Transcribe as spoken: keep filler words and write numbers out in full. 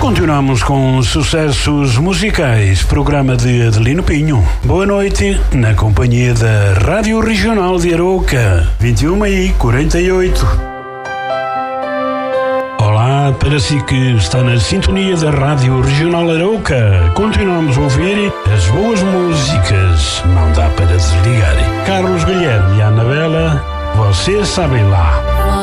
Continuamos com sucessos musicais, programa de Adelino Pinho. Boa noite, na companhia da Rádio Regional de Arouca, vinte e uma e quarenta e oito. Olá, para si que está na sintonia da Rádio Regional Arouca. Continuamos a ouvir as boas músicas, não dá para desligar. Carlos Guilherme e Anabela, vocês sabem lá.